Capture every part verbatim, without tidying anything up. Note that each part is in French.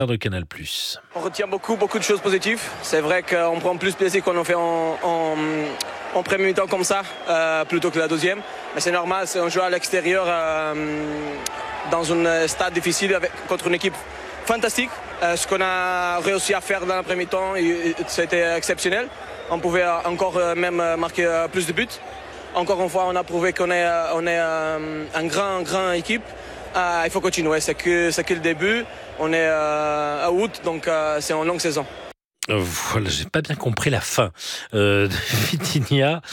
de Canal+. On retient beaucoup, beaucoup de choses positives. C'est vrai qu'on prend plus plaisir quand on fait en, en, en premier mi-temps comme ça, euh, plutôt que la deuxième. Mais c'est normal, c'est un jeu à l'extérieur, euh, dans un stade difficile avec, contre une équipe fantastique. Euh, ce qu'on a réussi à faire dans le premier mi-temps, c'était exceptionnel. On pouvait encore même marquer plus de buts. Encore une fois, on a prouvé qu'on est, on est euh, un grand, grand équipe. Euh, il faut continuer, c'est que, c'est que le début. On est euh, à août, donc euh, c'est en longue saison. Euh, voilà, j'ai pas bien compris la fin euh, de Vitinha.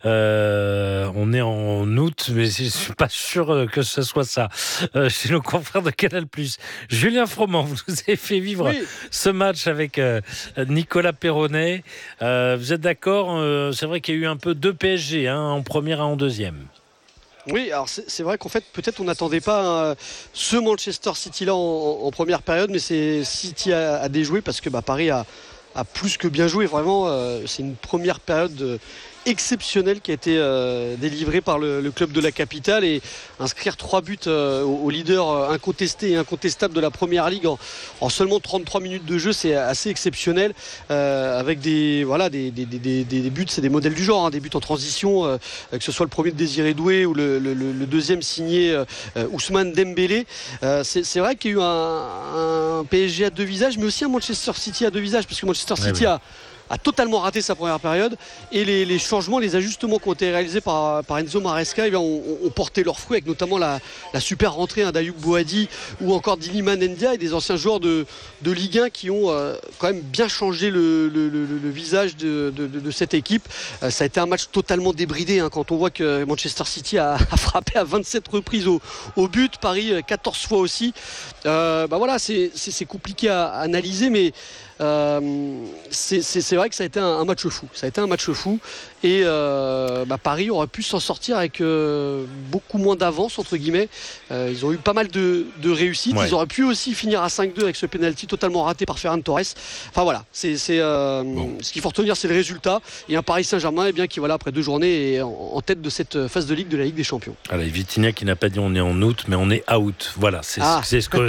Euh, on est en août, mais je suis pas sûr que ce soit ça. Euh, chez nos confrères de Canal+. Julien Froment, vous nous avez fait vivre oui. ce match avec euh, Nicolas Perronnet. Euh, vous êtes d'accord euh, c'est vrai qu'il y a eu un peu deux P S G, hein, en première et en deuxième. Oui, alors c'est, c'est vrai qu'en fait, peut-être on n'attendait pas euh, ce Manchester City-là en, en première période, mais c'est City a, a déjoué parce que bah, Paris a, a plus que bien joué. Vraiment, euh, c'est une première période euh, exceptionnelle qui a été euh, délivrée par le, le club de la capitale et inscrire trois buts euh, au, au leader euh, incontesté et incontestable de la première ligue en, en seulement trente-trois minutes de jeu, c'est assez exceptionnel. Euh, avec des, voilà, des, des, des, des, des buts, c'est des modèles du genre, hein, des buts en transition, euh, que ce soit le premier de Désiré Doué ou le, le, le deuxième signé euh, Ousmane Dembélé. Euh, c'est, c'est vrai qu'il y a eu un, un P S G à deux visages, mais aussi un Manchester City à deux visages, parce que Manchester City ouais, oui. a a totalement raté sa première période et les, les changements, les ajustements qui ont été réalisés par, par Enzo Maresca eh bien, ont, ont porté leurs fruits, avec notamment la, la super rentrée hein, d'Ayoub Boadi ou encore d'Iliman Ndiaye et des anciens joueurs de, de Ligue un qui ont euh, quand même bien changé le, le, le, le visage de, de, de, de cette équipe. Euh, ça a été un match totalement débridé hein, quand on voit que Manchester City a, a frappé à vingt-sept reprises au, au but, Paris quatorze fois aussi. Euh, bah voilà, c'est, c'est, c'est compliqué à, à analyser, mais Euh, c'est, c'est, c'est vrai que ça a été un, un match fou. Ça a été un match fou et euh, bah Paris aurait pu s'en sortir avec euh, beaucoup moins d'avance entre guillemets. Euh, ils ont eu pas mal de, de réussites. Ouais. Ils auraient pu aussi finir à cinq deux avec ce penalty totalement raté par Ferran Torres. Enfin voilà, c'est, c'est euh, bon. Ce qu'il faut retenir, c'est le résultat. Et un Paris Saint-Germain, eh bien qui voilà après deux journées est en, en tête de cette phase de ligue de la Ligue des Champions. Allez, Vitinha qui n'a pas dit on est en août, mais on est out. Voilà, c'est, ah. c'est ce que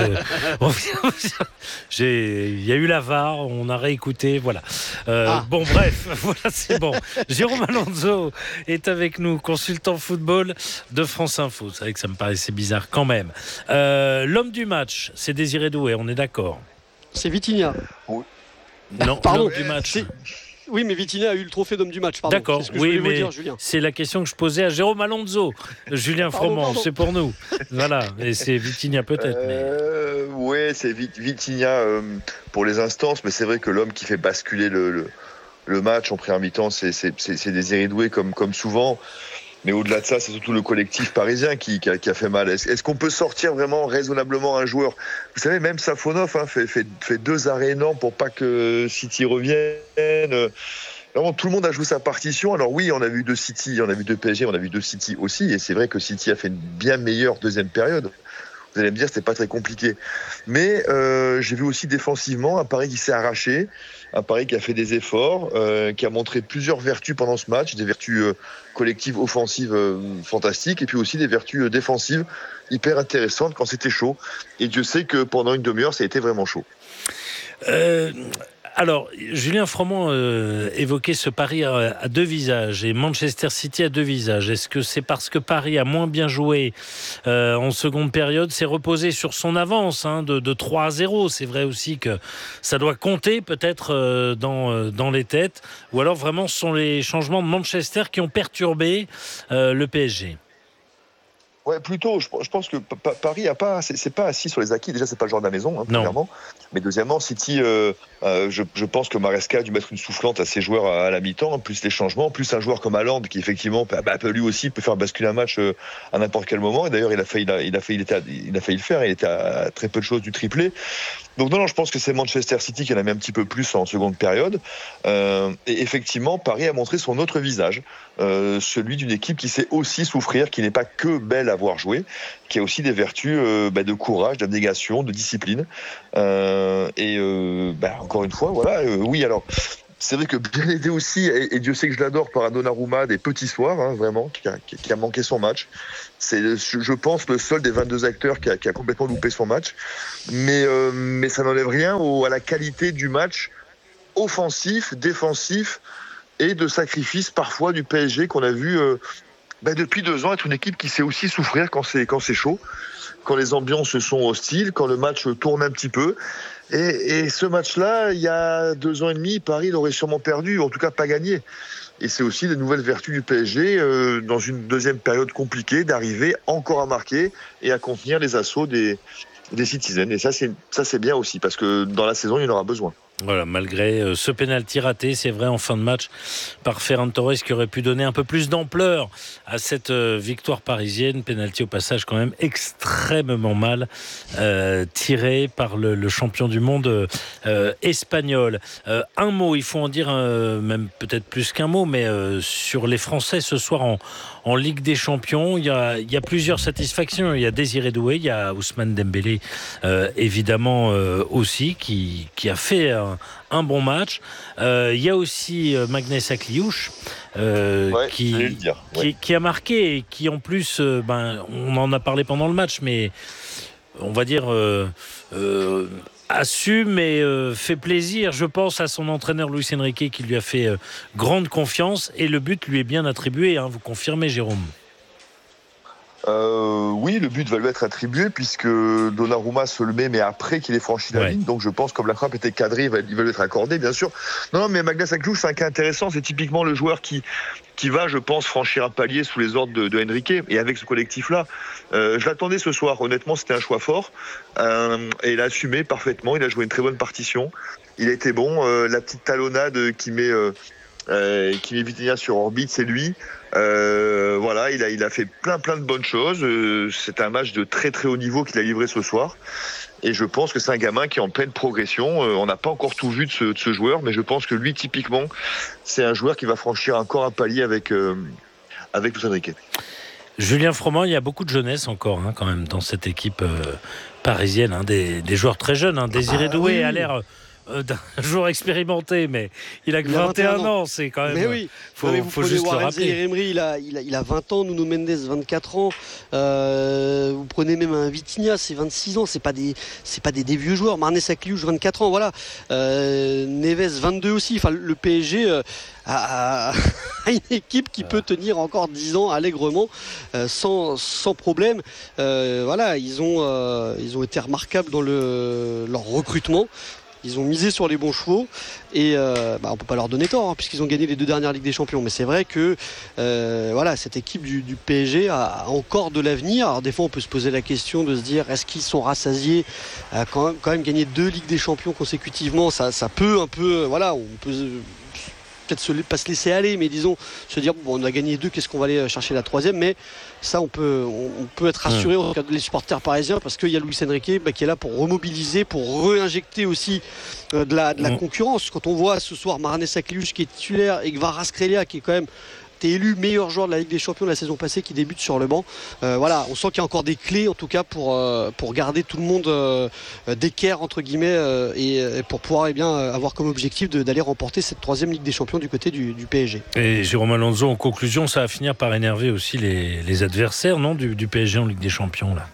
j'ai. Il y a eu la V A R. On a réécouté, voilà. Euh, ah. Bon, bref, voilà, c'est bon. Jérôme Alonso est avec nous, consultant football de France Info. C'est vrai que ça me paraissait bizarre quand même. Euh, l'homme du match, c'est Désiré Doué, on est d'accord? C'est Vitinha. Oui. Non, pardon, l'homme du match. C'est... Oui, mais Vitinha a eu le trophée d'homme du match. Pardon. D'accord, c'est ce que oui, je mais dire, Julien. C'est la question que je posais à Jérôme Alonso. Julien pardon, Froment, pardon. C'est pour nous. Voilà, et c'est Vitinha peut-être. Euh, mais... Oui, c'est Vitinha euh, pour les instances, mais c'est vrai que l'homme qui fait basculer le, le, le match en première mi-temps, c'est, c'est, c'est, c'est Désiré Doué comme, comme souvent. Mais au-delà de ça, c'est surtout le collectif parisien qui, qui, a, qui a fait mal. Est-ce, est-ce qu'on peut sortir vraiment raisonnablement un joueur? Vous savez, même Safonov hein, fait, fait, fait deux arrêts énormes pour pas que City revienne. Vraiment, tout le monde a joué sa partition. Alors oui, on a vu deux City, on a vu deux P S G, on a vu deux City aussi. Et c'est vrai que City a fait une bien meilleure deuxième période. Vous allez me dire, c'était pas très compliqué. Mais euh, j'ai vu aussi défensivement un Paris qui s'est arraché, un Paris qui a fait des efforts, euh, qui a montré plusieurs vertus pendant ce match, des vertus euh, collectives, offensives euh, fantastiques, et puis aussi des vertus euh, défensives hyper intéressantes quand c'était chaud. Et Dieu sait que pendant une demi-heure, ça a été vraiment chaud. Euh... Alors, Julien Froment euh, évoquait ce Paris à, à deux visages et Manchester City à deux visages. Est-ce que c'est parce que Paris a moins bien joué euh, en seconde période, s'est reposé sur son avance hein, de, de trois à zéro? C'est vrai aussi que ça doit compter peut-être euh, dans, euh, dans les têtes. Ou alors vraiment ce sont les changements de Manchester qui ont perturbé euh, le P S G? Ouais, plutôt. Je, je pense que pa- Paris a pas, c'est, c'est pas assis sur les acquis. Déjà, c'est pas le genre de la maison, hein, premièrement. Mais deuxièmement, City, euh, euh, je, je pense que Maresca a dû mettre une soufflante à ses joueurs à, à la mi-temps, en plus les changements, plus un joueur comme Haaland qui effectivement, bah, bah, lui aussi peut faire basculer un match euh, à n'importe quel moment. Et d'ailleurs, il a failli, il a, il a failli, il était à, il a failli le faire. Il était à très peu de choses du triplé. Donc non, non, je pense que c'est Manchester City qui en a mis un petit peu plus en seconde période. Euh, et effectivement, Paris a montré son autre visage, euh, celui d'une équipe qui sait aussi souffrir, qui n'est pas que belle à voir jouer, qui a aussi des vertus euh, bah, de courage, d'abnégation, de discipline. Euh, et euh, bah, encore une fois, voilà. Euh, oui, alors. c'est vrai que bien aidé aussi, et, et Dieu sait que je l'adore, par un Donnarumma des petits soirs, hein, vraiment, qui a, qui a manqué son match. C'est, je pense, le seul des vingt-deux acteurs qui a, qui a complètement loupé son match. Mais, euh, mais ça n'enlève rien au, à la qualité du match offensif, défensif et de sacrifice parfois du P S G qu'on a vu euh, ben depuis deux ans être une équipe qui sait aussi souffrir quand c'est, quand c'est chaud, quand les ambiances sont hostiles, quand le match tourne un petit peu. Et, et ce match-là, il y a deux ans et demi, Paris l'aurait sûrement perdu, ou en tout cas pas gagné. Et c'est aussi les nouvelles vertus du P S G, euh, dans une deuxième période compliquée, d'arriver encore à marquer et à contenir les assauts des, des Citizens. Et ça c'est, ça, c'est bien aussi, parce que dans la saison, il y en aura besoin. Voilà, malgré euh, ce pénalty raté, c'est vrai, en fin de match, par Ferran Torres, qui aurait pu donner un peu plus d'ampleur à cette euh, victoire parisienne. Pénalty au passage quand même extrêmement mal euh, tiré par le, le champion du monde euh, espagnol. Euh, un mot, il faut en dire, euh, même peut-être plus qu'un mot, mais euh, sur les Français ce soir en, en Ligue des Champions, il y a, il y a plusieurs satisfactions. Il y a Désiré Doué, il y a Ousmane Dembélé, euh, évidemment euh, aussi, qui, qui a fait un, un bon match. Euh, il y a aussi euh, Magnès Akliouche euh, ouais, qui, dire, ouais. qui, qui a marqué et qui en plus, euh, ben, on en a parlé pendant le match, mais on va dire euh, euh, assume et euh, fait plaisir. Je pense à son entraîneur Luis Enrique qui lui a fait euh, grande confiance et le but lui est bien attribué, hein, vous confirmez, Jérôme? Euh, oui, le but va lui être attribué puisque Donnarumma se le met, mais après qu'il ait franchi la ouais. ligne. Donc je pense que comme la frappe était cadrée, il va, il va lui être accordé, bien sûr. Non, non mais Magnès Akliouche, c'est un cas intéressant. C'est typiquement le joueur qui, qui va, je pense, franchir un palier sous les ordres de, de Enrique. Et avec ce collectif-là, euh, je l'attendais ce soir. Honnêtement, c'était un choix fort. Euh, et il a assumé parfaitement. Il a joué une très bonne partition. Il a été bon. Euh, la petite talonnade qui met... Euh, Euh, qui met Vitinha sur orbite, c'est lui. Euh, voilà, il a, il a fait plein plein de bonnes choses. Euh, c'est un match de très très haut niveau qu'il a livré ce soir. Et je pense que c'est un gamin qui est en pleine progression. Euh, on n'a pas encore tout vu de ce, de ce joueur, mais je pense que lui, typiquement, c'est un joueur qui va franchir encore un palier avec, euh, avec Luis Enrique. Julien Froment, il y a beaucoup de jeunesse encore hein, quand même dans cette équipe euh, parisienne, hein, des, des joueurs très jeunes. Hein. Désiré ah, Doué oui. a l'air... Euh, d'un joueur expérimenté, mais il a que vingt et un ans, c'est quand même. Mais oui, faut, non, mais vous faut juste le rappeler. Emery, il a, il a, il a vingt ans, Nuno Mendes vingt-quatre ans. Euh, vous prenez même un Vitinha, c'est vingt-six ans. C'est pas des, c'est pas des, des vieux joueurs. Magnès Akliouche, vingt-quatre ans, voilà. Euh, Neves, vingt-deux aussi. Enfin, le P S G. Euh, à, à une équipe qui peut tenir encore dix ans allègrement euh, sans, sans problème. Euh, voilà, ils ont, euh, ils ont été remarquables dans le, leur recrutement. Ils ont misé sur les bons chevaux et euh, bah, on ne peut pas leur donner tort hein, puisqu'ils ont gagné les deux dernières Ligues des Champions. Mais c'est vrai que euh, voilà, cette équipe du, du P S G a, a encore de l'avenir. Alors des fois on peut se poser la question de se dire est-ce qu'ils sont rassasiés à quand même, quand même gagner deux Ligues des Champions consécutivement, ça, ça peut un peu, voilà, on peut peut-être se, pas se laisser aller, mais disons se dire bon, on a gagné deux, qu'est-ce qu'on va aller chercher la troisième, mais ça on peut, on, on peut être rassuré mmh. les supporters parisiens parce qu'il y a Luis Enrique bah, qui est là pour remobiliser, pour réinjecter aussi euh, de la, de la mmh. concurrence. Quand on voit ce soir Magnès Akliouche qui est titulaire et Kvaratskhelia qui est quand même t'es élu meilleur joueur de la Ligue des Champions de la saison passée qui débute sur le banc. Euh, voilà, on sent qu'il y a encore des clés en tout cas pour, euh, pour garder tout le monde euh, d'équerre entre guillemets euh, et, et pour pouvoir eh bien, avoir comme objectif de, d'aller remporter cette troisième Ligue des Champions du côté du, du P S G. Et Jérôme Alonso, en conclusion, ça va finir par énerver aussi les, les adversaires non, du, du P S G en Ligue des Champions là.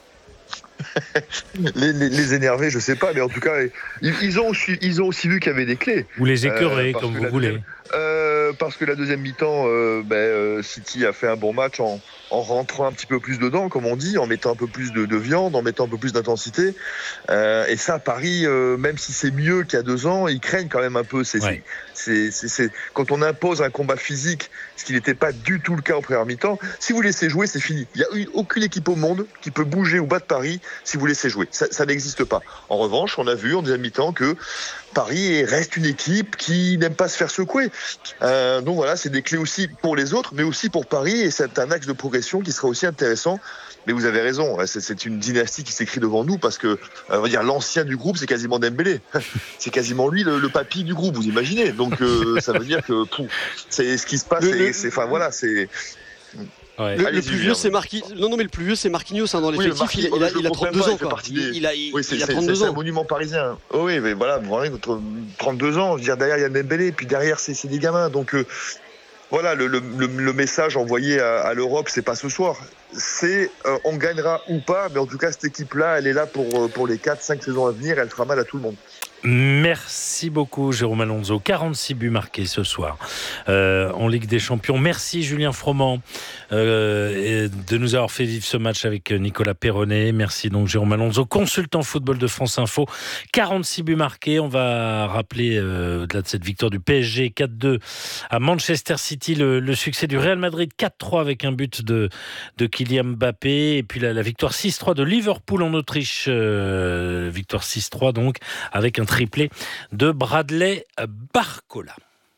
les, les, les énerver, je sais pas, mais en tout cas, ils, ils, ont, aussi, ils ont aussi vu qu'il y avait des clés. Ou les écœurer, euh, comme vous voulez. Deuxième, euh, parce que la deuxième mi-temps, euh, ben, euh, City a fait un bon match en, en rentrant un petit peu plus dedans, comme on dit, en mettant un peu plus de, de viande, en mettant un peu plus d'intensité. Euh, et ça, Paris, euh, même si c'est mieux qu'il y a deux ans, ils craignent quand même un peu. C'est, ouais. c'est, c'est, c'est, quand on impose un combat physique, ce qui n'était pas du tout le cas en première mi-temps, si vous laissez jouer, c'est fini. Il n'y a une, aucune équipe au monde qui peut bouger ou battre Paris si vous laissez jouer. Ça, ça n'existe pas. En revanche, on a vu en deuxième mi-temps que Paris reste une équipe qui n'aime pas se faire secouer. Euh, donc voilà, c'est des clés aussi pour les autres, mais aussi pour Paris, et c'est un axe de progression qui sera aussi intéressant. Mais vous avez raison, c'est, c'est une dynastie qui s'écrit devant nous parce que, euh, on va dire, l'ancien du groupe, c'est quasiment Dembélé. C'est quasiment lui le, le papy du groupe, vous imaginez. Donc euh, ça veut dire que pouf, c'est ce qui se passe. Le, c'est, le, c'est, enfin voilà, c'est. Ouais. Le, le plus vieux, c'est Marquinhos. Non, non, mais le plus vieux, c'est Marquinhos hein, dans l'effectif. Oui, il, il, a, il a trente-deux ans. Quoi. Des... Il, a, il, oui, c'est, il a c'est, trente-deux c'est, ans. C'est un monument parisien. Oh, oui, mais voilà, trente-deux ans. Je veux dire, derrière, il y a Dembélé, puis derrière, c'est, c'est des gamins. Donc, euh, voilà, le, le, le, le message envoyé à, à l'Europe, c'est pas ce soir. C'est euh, on gagnera ou pas, mais en tout cas, cette équipe-là, elle est là pour, pour les quatre cinq saisons à venir. Elle fera mal à tout le monde. Merci beaucoup Jérôme Alonso, quarante-six buts marqués ce soir euh, en Ligue des Champions. Merci Julien Froment euh, de nous avoir fait vivre ce match avec Nicolas Perronnet. Merci donc Jérôme Alonso, consultant football de France Info. quarante-six buts marqués. On va rappeler euh, au-delà de cette victoire du P S G quatre deux à Manchester City, le, le succès du Real Madrid quatre trois avec un but de, de Kylian Mbappé, et puis la, la victoire six trois de Liverpool en Autriche, euh, victoire six trois donc avec un triplé de Bradley Barcola.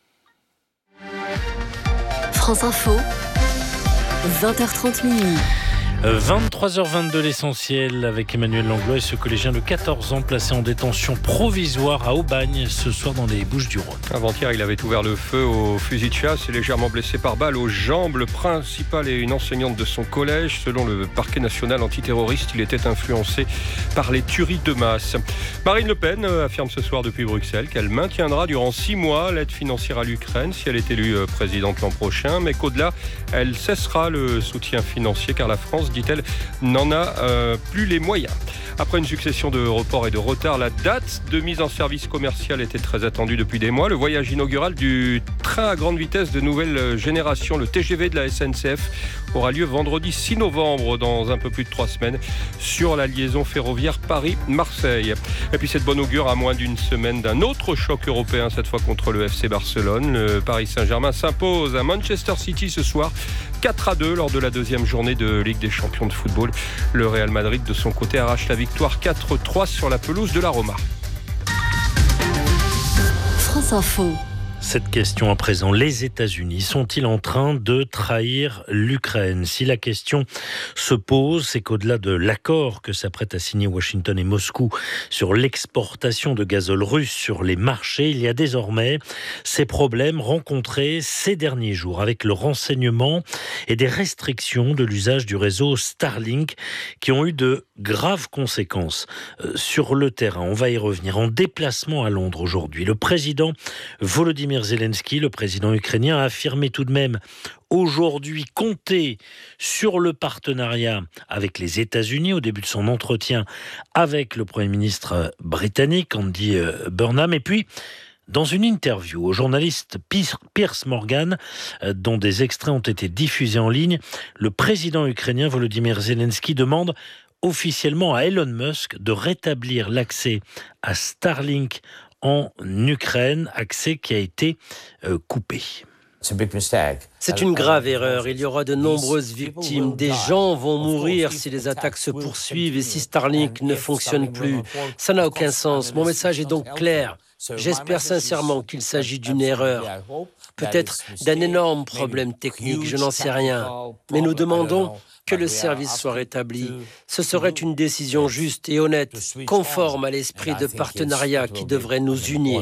France Info, vingt heures trente minuit. vingt-trois heures vingt-deux l'essentiel avec Emmanuel Langlois et ce collégien de quatorze ans placé en détention provisoire à Aubagne ce soir dans les Bouches-du-Rhône. Avant-hier, il avait ouvert le feu au fusil de chasse et légèrement blessé par balle aux jambes. Le principal est une enseignante de son collège. Selon le parquet national antiterroriste, il était influencé par les tueries de masse. Marine Le Pen affirme ce soir depuis Bruxelles qu'elle maintiendra durant six mois l'aide financière à l'Ukraine si elle est élue présidente l'an prochain, mais qu'au-delà, elle cessera le soutien financier car la France, dit-elle, n'en a euh, plus les moyens. Après une succession de reports et de retards, la date de mise en service commercial était très attendue depuis des mois. Le voyage inaugural du train à grande vitesse de nouvelle génération, le T G V de la S N C F, aura lieu vendredi six novembre, dans un peu plus de trois semaines, sur la liaison ferroviaire Paris-Marseille. Et puis cette bonne augure à moins d'une semaine d'un autre choc européen, cette fois contre le F C Barcelone. Le Paris Saint-Germain s'impose à Manchester City ce soir, quatre à deux lors de la deuxième journée de Ligue des Champions de football. Le Real Madrid, de son côté, arrache la victoire quatre trois sur la pelouse de la Roma. France Info. Cette question à présent, les États-Unis sont-ils en train de trahir l'Ukraine ? Si la question se pose, c'est qu'au-delà de l'accord que s'apprêtent à signer Washington et Moscou sur l'exportation de gazole russe sur les marchés, il y a désormais ces problèmes rencontrés ces derniers jours avec le renseignement et des restrictions de l'usage du réseau Starlink qui ont eu de graves conséquences sur le terrain. On va y revenir. En déplacement à Londres aujourd'hui, le président Volodymyr Zelensky, le président ukrainien, a affirmé tout de même aujourd'hui compter sur le partenariat avec les États-Unis au début de son entretien avec le Premier ministre britannique Andy Burnham. Et puis, dans une interview au journaliste Piers Morgan, dont des extraits ont été diffusés en ligne, le président ukrainien Volodymyr Zelensky demande officiellement à Elon Musk de rétablir l'accès à Starlink en Ukraine, accès qui a été euh, coupé. C'est une grave erreur. Il y aura de nombreuses victimes. Des gens vont mourir si les attaques se poursuivent et si Starlink ne fonctionne plus. Ça n'a aucun sens. Mon message est donc clair. J'espère sincèrement qu'il s'agit d'une erreur. Peut-être d'un énorme problème technique, je n'en sais rien. Mais nous demandons que le service soit rétabli. Ce serait une décision juste et honnête, conforme à l'esprit de partenariat qui devrait nous unir.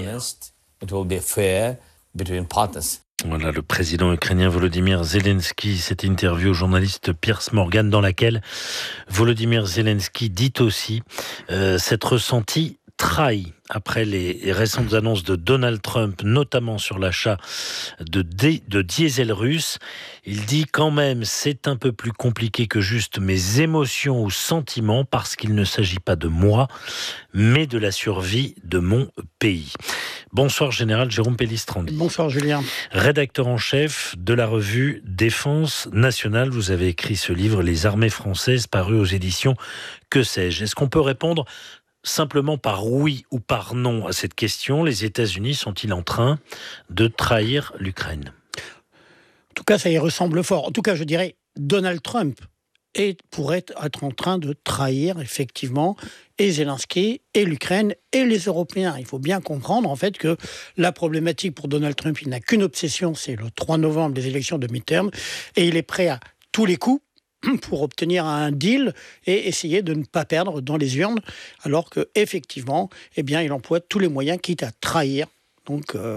Voilà le président ukrainien Volodymyr Zelensky, cette interview au journaliste Piers Morgan dans laquelle Volodymyr Zelensky dit aussi euh, s'être ressenti trahi après les récentes annonces de Donald Trump, notamment sur l'achat de, dé, de diesel russe. Il dit quand même c'est un peu plus compliqué que juste mes émotions ou sentiments parce qu'il ne s'agit pas de moi, mais de la survie de mon pays. Bonsoir Général Jérôme Pellistrandi. Bonsoir Julien. Rédacteur en chef de la revue Défense Nationale. Vous avez écrit ce livre, Les armées françaises, paru aux éditions Que sais-je. Est-ce qu'on peut répondre simplement par oui ou par non à cette question? Les États-Unis sont-ils en train de trahir l'Ukraine? En tout cas, ça y ressemble fort. En tout cas, je dirais Donald Trump est, pourrait être en train de trahir effectivement et Zelensky et l'Ukraine et les Européens. Il faut bien comprendre en fait que la problématique pour Donald Trump, il n'a qu'une obsession, c'est le trois novembre, les élections de midterm, et il est prêt à tous les coups pour obtenir un deal et essayer de ne pas perdre dans les urnes, alors qu'effectivement, eh bien, il emploie tous les moyens, quitte à trahir donc, euh,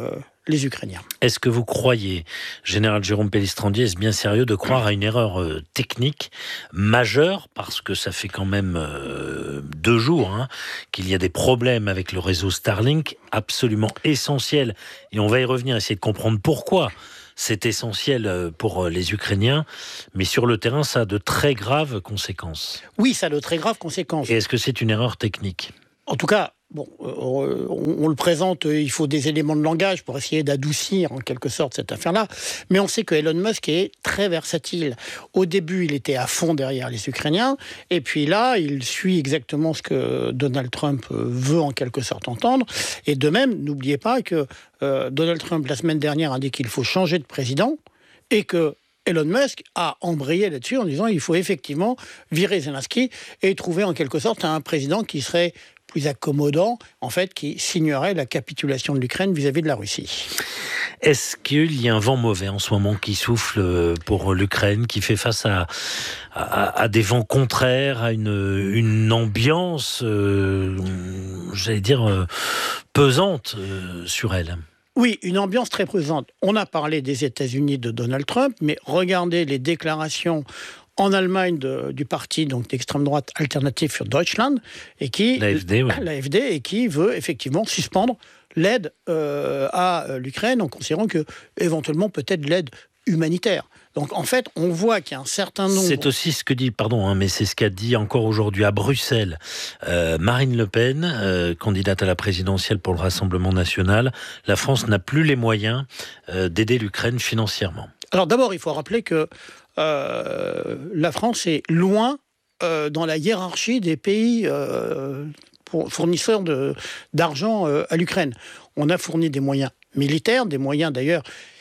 les Ukrainiens. Est-ce que vous croyez, Général Jérôme Pellistrandier, est-ce bien sérieux de croire à une erreur euh, technique majeure, parce que ça fait quand même euh, deux jours hein, qu'il y a des problèmes avec le réseau Starlink, absolument essentiel, et on va y revenir, essayer de comprendre pourquoi c'est essentiel pour les Ukrainiens, mais sur le terrain, ça a de très graves conséquences. Oui, ça a de très graves conséquences. Et est-ce que c'est une erreur technique ? En tout cas, bon, euh, on, on le présente, il faut des éléments de langage pour essayer d'adoucir en quelque sorte cette affaire-là. Mais on sait que Elon Musk est très versatile. Au début, il était à fond derrière les Ukrainiens. Et puis là, il suit exactement ce que Donald Trump veut en quelque sorte entendre. Et de même, n'oubliez pas que euh, Donald Trump, la semaine dernière, a dit qu'il faut changer de président et que Elon Musk a embrayé là-dessus en disant qu'il faut effectivement virer Zelensky et trouver en quelque sorte un président qui serait plus accommodant, en fait, qui signerait la capitulation de l'Ukraine vis-à-vis de la Russie. Est-ce qu'il y a un vent mauvais en ce moment qui souffle pour l'Ukraine, qui fait face à, à, à des vents contraires, à une, une ambiance, euh, j'allais dire, euh, pesante euh, sur elle ? Oui, une ambiance très pesante. On a parlé des États-Unis de Donald Trump, mais regardez les déclarations en Allemagne de, du parti donc d'extrême droite Alternative für Deutschland et qui l'A F D, oui. l'A F D et qui veut effectivement suspendre l'aide euh, à l'Ukraine en considérant que éventuellement peut-être l'aide humanitaire. Donc en fait, on voit qu'il y a un certain nombre... C'est aussi ce que dit, pardon, hein, mais c'est ce qu'a dit encore aujourd'hui à Bruxelles euh, Marine Le Pen, euh, candidate à la présidentielle pour le Rassemblement national. La France n'a plus les moyens euh, d'aider l'Ukraine financièrement. Alors d'abord, il faut rappeler que euh, la France est loin euh, dans la hiérarchie des pays euh, pour, fournisseurs de, d'argent euh, à l'Ukraine. On a fourni des moyens militaires, des moyens d'ailleurs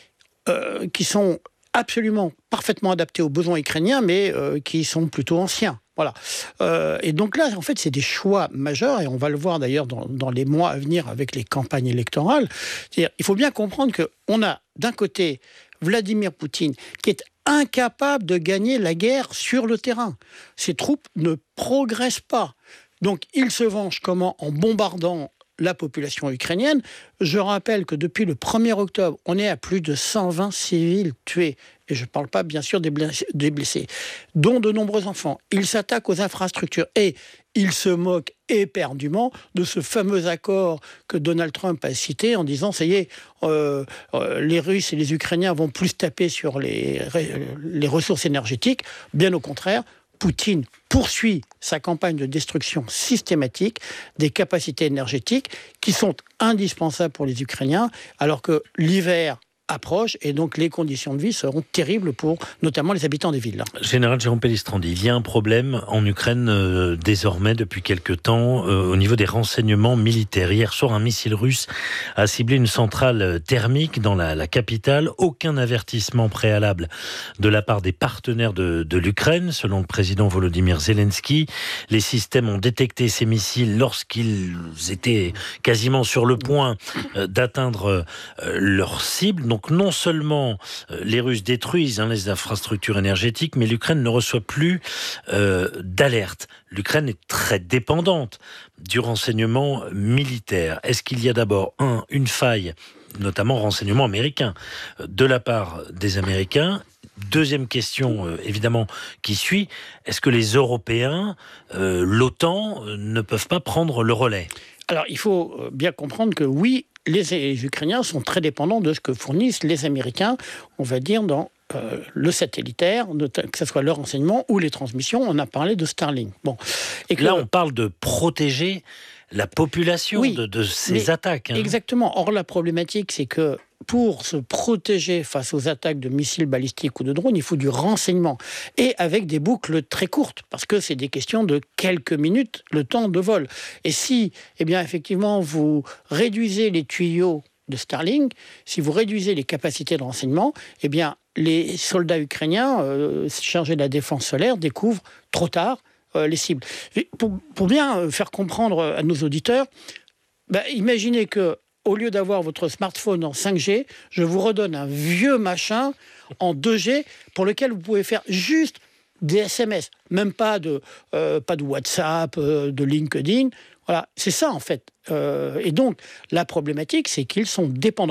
euh, qui sont absolument parfaitement adaptés aux besoins ukrainiens, mais euh, qui sont plutôt anciens. Voilà. Euh, et donc là, en fait, c'est des choix majeurs, et on va le voir d'ailleurs dans, dans les mois à venir avec les campagnes électorales. C'est-à-dire, il faut bien comprendre qu'on a d'un côté Vladimir Poutine qui est incapable de gagner la guerre sur le terrain. Ses troupes ne progressent pas. Donc il se venge comment ? En bombardant la population ukrainienne. Je rappelle que depuis le premier octobre, on est à plus de cent vingt civils tués. Et je ne parle pas bien sûr des blessés, dont de nombreux enfants. Il s'attaque aux infrastructures et il se moque éperdument de ce fameux accord que Donald Trump a cité en disant « ça y est, euh, euh, les Russes et les Ukrainiens vont plus taper sur les, les ressources énergétiques ». Bien au contraire, Poutine poursuit sa campagne de destruction systématique des capacités énergétiques qui sont indispensables pour les Ukrainiens, alors que l'hiver approche et donc les conditions de vie seront terribles pour notamment les habitants des villes. Général Jérôme Pellistrandier, il y a un problème en Ukraine euh, désormais depuis quelque temps euh, au niveau des renseignements militaires. Hier soir, un missile russe a ciblé une centrale thermique dans la, la capitale. Aucun avertissement préalable de la part des partenaires de, de l'Ukraine, selon le président Volodymyr Zelensky. Les systèmes ont détecté ces missiles lorsqu'ils étaient quasiment sur le point euh, d'atteindre euh, leur cible. Donc non seulement euh, les Russes détruisent hein, les infrastructures énergétiques, mais l'Ukraine ne reçoit plus euh, d'alerte. L'Ukraine est très dépendante du renseignement militaire. Est-ce qu'il y a d'abord, un, une faille, notamment renseignement américain, de la part des Américains ? Deuxième question, euh, évidemment, qui suit, est-ce que les Européens, euh, l'OTAN, euh, ne peuvent pas prendre le relais ? Alors, il faut bien comprendre que oui, les Ukrainiens sont très dépendants de ce que fournissent les Américains, on va dire, dans euh, le satellitaire, que ce soit le renseignement ou les transmissions. On a parlé de Starlink. Bon. Et que, là, on parle de protéger la population oui, de, de ces attaques. Hein. Exactement. Or, la problématique, c'est que pour se protéger face aux attaques de missiles balistiques ou de drones, il faut du renseignement. Et avec des boucles très courtes, parce que c'est des questions de quelques minutes, le temps de vol. Et si, eh bien, effectivement, vous réduisez les tuyaux de Starlink, si vous réduisez les capacités de renseignement, eh bien, les soldats ukrainiens euh, chargés de la défense solaire découvrent trop tard euh, les cibles. Pour, pour bien faire comprendre à nos auditeurs, bah, imaginez que au lieu d'avoir votre smartphone en cinq G, je vous redonne un vieux machin en deux G pour lequel vous pouvez faire juste des S M S, même pas de, euh, pas de WhatsApp, euh, de LinkedIn. Voilà, c'est ça en fait. Euh, et donc, la problématique, c'est qu'ils sont dépendants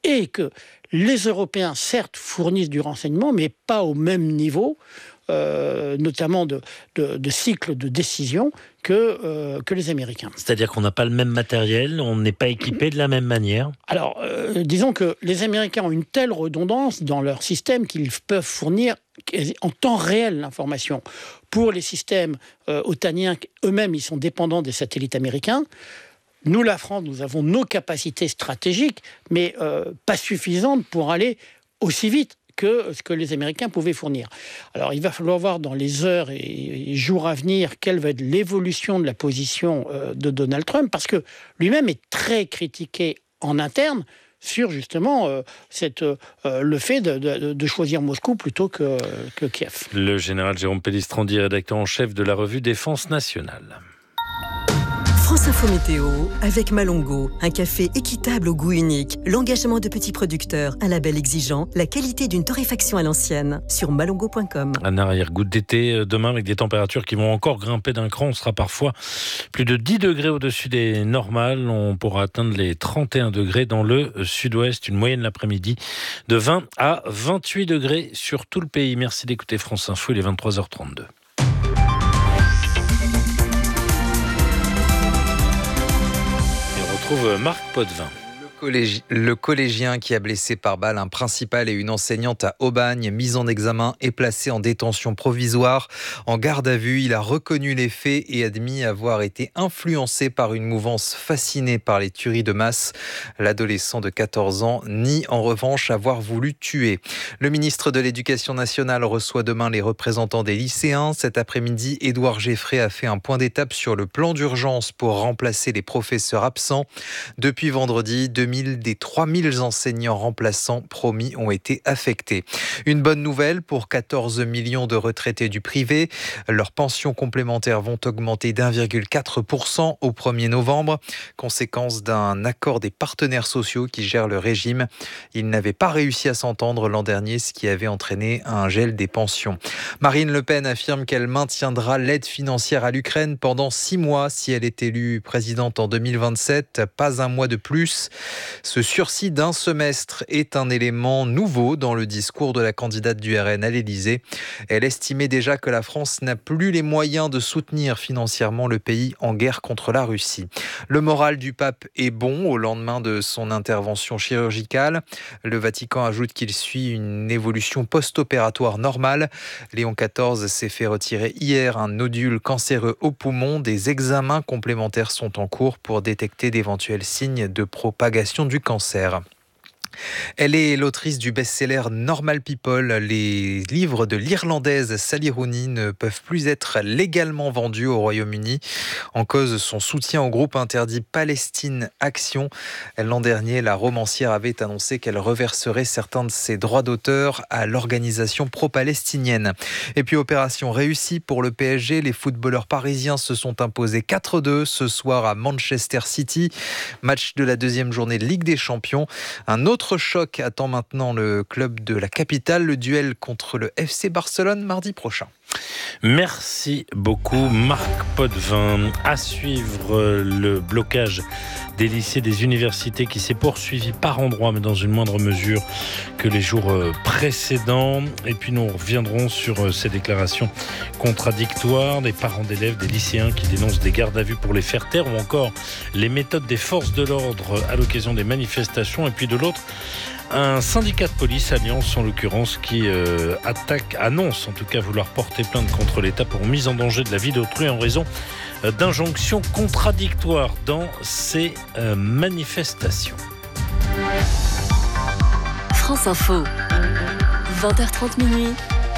et que les Européens, certes, fournissent du renseignement, mais pas au même niveau, euh, notamment de, de, de cycle de décision, que, euh, que les Américains. C'est-à-dire qu'on n'a pas le même matériel, on n'est pas équipé de la même manière. Alors, euh, disons que les Américains ont une telle redondance dans leur système qu'ils peuvent fournir en temps réel l'information. Pour les systèmes euh, otaniens, eux-mêmes, ils sont dépendants des satellites américains. Nous, la France, nous avons nos capacités stratégiques, mais euh, pas suffisantes pour aller aussi vite que ce que les Américains pouvaient fournir. Alors, il va falloir voir dans les heures et jours à venir quelle va être l'évolution de la position euh, de Donald Trump, parce que lui-même est très critiqué en interne sur justement euh, cette, euh, le fait de, de, de choisir Moscou plutôt que, que Kiev. Le général Jérôme Pellistrandi, rédacteur en chef de la revue Défense nationale. France Info Météo avec Malongo, un café équitable au goût unique, l'engagement de petits producteurs, un label exigeant, la qualité d'une torréfaction à l'ancienne, sur malongo point com. Un arrière-goût d'été demain avec des températures qui vont encore grimper d'un cran. On sera parfois plus de dix degrés au-dessus des normales. On pourra atteindre les trente et un degrés dans le sud-ouest. Une moyenne l'après-midi de vingt à vingt-huit degrés sur tout le pays. Merci d'écouter France Info, il est vingt-trois heures trente-deux. Marc Potvin. Collégi- le collégien qui a blessé par balle un principal et une enseignante à Aubagne, mis en examen et placé en détention provisoire. En garde à vue, il a reconnu les faits et admis avoir été influencé par une mouvance fascinée par les tueries de masse. L'adolescent de quatorze ans nie en revanche avoir voulu tuer. Le ministre de l'Éducation nationale reçoit demain les représentants des lycéens. Cet après-midi, Édouard Geffray a fait un point d'étape sur le plan d'urgence pour remplacer les professeurs absents. Depuis vendredi, deux mille des trois mille enseignants remplaçants promis ont été affectés. Une bonne nouvelle pour quatorze millions de retraités du privé. Leurs pensions complémentaires vont augmenter d'un virgule quatre pour cent au premier novembre, conséquence d'un accord des partenaires sociaux qui gèrent le régime. Ils n'avaient pas réussi à s'entendre l'an dernier, ce qui avait entraîné un gel des pensions. Marine Le Pen affirme qu'elle maintiendra l'aide financière à l'Ukraine pendant six mois si elle est élue présidente en deux mille vingt-sept, pas un mois de plus. Ce sursis d'un semestre est un élément nouveau dans le discours de la candidate du R N à l'Élysée. Elle estimait déjà que la France n'a plus les moyens de soutenir financièrement le pays en guerre contre la Russie. Le moral du pape est bon au lendemain de son intervention chirurgicale. Le Vatican ajoute qu'il suit une évolution post-opératoire normale. Léon quatorze s'est fait retirer hier un nodule cancéreux au poumon. Des examens complémentaires sont en cours pour détecter d'éventuels signes de propagation du cancer. Elle est l'autrice du best-seller Normal People. Les livres de l'Irlandaise Sally Rooney ne peuvent plus être légalement vendus au Royaume-Uni. En cause, son soutien au groupe interdit Palestine Action. L'an dernier, la romancière avait annoncé qu'elle reverserait certains de ses droits d'auteur à l'organisation pro-palestinienne. Et puis, opération réussie pour le P S G. Les footballeurs parisiens se sont imposés quatre deux ce soir à Manchester City. Match de la deuxième journée de Ligue des Champions. Un autre Autre choc attend maintenant le club de la capitale, le duel contre le F C Barcelone mardi prochain. Merci beaucoup Marc Potvin. À suivre le blocage des lycées, des universités qui s'est poursuivi par endroits, mais dans une moindre mesure que les jours précédents. Et puis nous reviendrons sur ces déclarations contradictoires des parents d'élèves, des lycéens qui dénoncent des gardes à vue pour les faire taire, ou encore les méthodes des forces de l'ordre à l'occasion des manifestations. Et puis de l'autre, un syndicat de police, Alliance en l'occurrence, qui euh, attaque, annonce en tout cas vouloir porter plainte contre l'État pour mise en danger de la vie d'autrui en raison euh, d'injonctions contradictoires dans ces euh, manifestations. France Info, vingt heures trente minuit.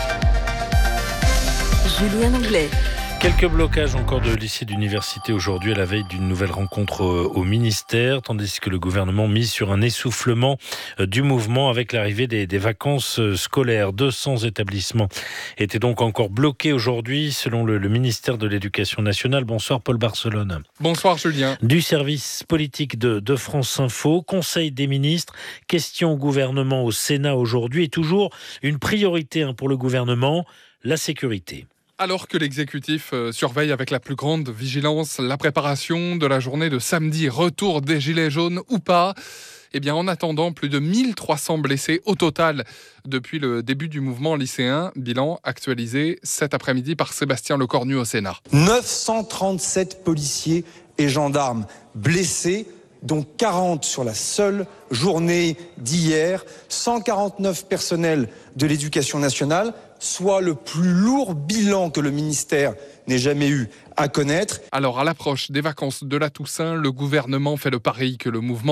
Julien Anglais. Quelques blocages encore de lycées d'université aujourd'hui à la veille d'une nouvelle rencontre au ministère, tandis que le gouvernement mise sur un essoufflement du mouvement avec l'arrivée des, des vacances scolaires. deux cents établissements étaient donc encore bloqués aujourd'hui selon le, le ministère de l'Éducation nationale. Bonsoir Paul Barcelone. Bonsoir Julien. Du service politique de, de France Info, Conseil des ministres, question au gouvernement au Sénat aujourd'hui et toujours une priorité hein, pour le gouvernement, la sécurité. Alors que l'exécutif surveille avec la plus grande vigilance la préparation de la journée de samedi, retour des gilets jaunes ou pas, Eh bien, en attendant, plus de mille trois cents blessés au total depuis le début du mouvement lycéen. Bilan actualisé cet après-midi par Sébastien Lecornu au Sénat. neuf cent trente-sept policiers et gendarmes blessés, dont quarante sur la seule journée d'hier, cent quarante-neuf personnels de l'éducation nationale, soit le plus lourd bilan que le ministère n'ait jamais eu à connaître. Alors, à l'approche des vacances de la Toussaint, le gouvernement fait le pari que le mouvement